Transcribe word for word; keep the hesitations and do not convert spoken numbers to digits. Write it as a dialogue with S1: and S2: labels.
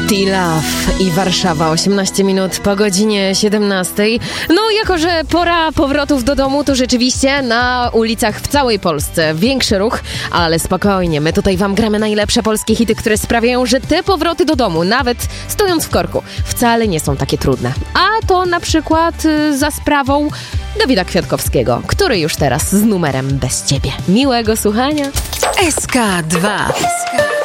S1: T-Love i Warszawa, osiemnaście minut po godzinie siedemnastej. No, jako że pora powrotów do domu, to rzeczywiście na ulicach w całej Polsce większy ruch, ale spokojnie, my tutaj wam gramy najlepsze polskie hity, które sprawiają, że te powroty do domu, nawet stojąc w korku, wcale nie są takie trudne. A to na przykład y, za sprawą Dawida Kwiatkowskiego, który już teraz z numerem Bez Ciebie. Miłego słuchania.
S2: S K dwa. S K